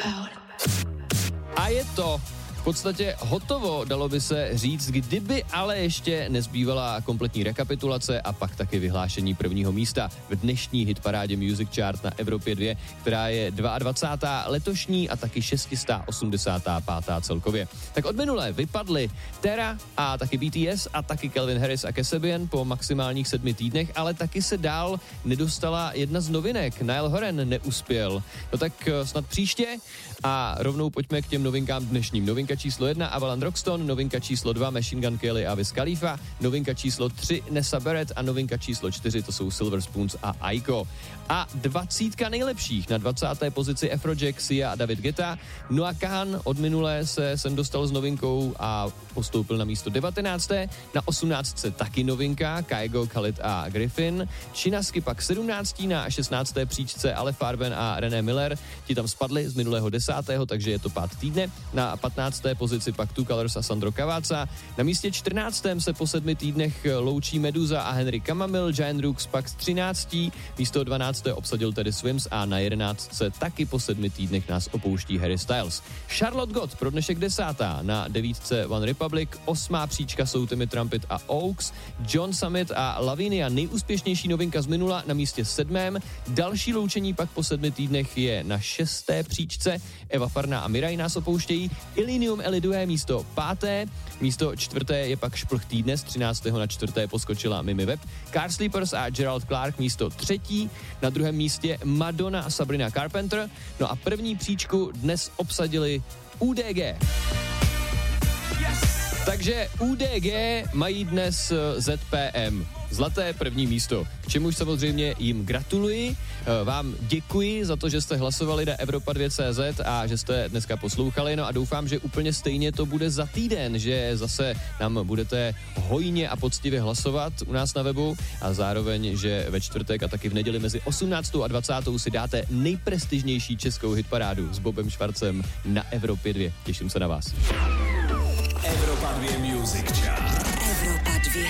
A je to v podstatě hotovo, dalo by se říct, kdyby ale ještě nezbývala kompletní rekapitulace a pak taky vyhlášení prvního místa v dnešní hitparádě Music Chart na Evropě 2, která je 22. letošní a taky 685. celkově. Tak od minulé vypadly Terra a taky BTS a taky Calvin Harris a Kasabian po maximálních 7 týdnech, ale taky se dál nedostala jedna z novinek. Niall Horan neuspěl. No tak snad příště a rovnou pojďme k těm novinkám dnešním. Novinka číslo 1 Avalon Roxton, novinka číslo 2 Machine Gun Kelly a Wiz Khalifa, novinka číslo 3 Nessa Barrett a novinka číslo 4 to jsou Silver Spoons a Aiko. A 20 nejlepších na 20. pozici Afrojack, Sia a David Guetta. Noah Kahan od minulé se sem dostal s novinkou a postoupil na místo 19. Na 18. taky novinka Kygo, Khalid a Griffin. Chinaski pak 17. na 16. příčce Ale Farben a René Miller. Ti tam spadli z minulého 10. takže je to pád týdne. Na 15. pozici pak Two Colors a Sandro Cavazza. Na místě 14. se po 7 týdnech loučí Meduza a Henry Camamil. Giant Rooks pak z 13. Místo 12. obsadil tedy Swims a na 11. taky po 7 týdnech nás opouští Harry Styles. Charlotte Gott pro dnešek 10. Na 9. One Republic. 8. příčka jsou Timmy Trumpet a Oaks. John Summit a Lavinia, nejúspěšnější novinka z minula, na místě 7. Další loučení pak po 7 týdnech je na 6. příčce. Eva Farna a Mirai nás opouštějí. Illenium Elidue místo 5. Místo 4. je pak šplh týdne, z 13. na 4. poskočila Mimi Webb. Car Sleepers a Gerald Clark místo 3. Na 2. místě Madonna a Sabrina Carpenter. No a první příčku dnes obsadili UDG. Takže UDG mají dnes ZPM. Zlaté první místo, k čemuž samozřejmě jim gratuluji. Vám děkuji za to, že jste hlasovali na Evropa2.cz a že jste dneska poslouchali. No a doufám, že úplně stejně to bude za týden, že zase nám budete hojně a poctivě hlasovat u nás na webu a zároveň, že ve čtvrtek a taky v neděli mezi 18. a 20. si dáte nejprestižnější českou hitparádu s Bobem Švarcem na Evropě 2. Těším se na vás. Evropa 2 Music Chart. Evropa 2.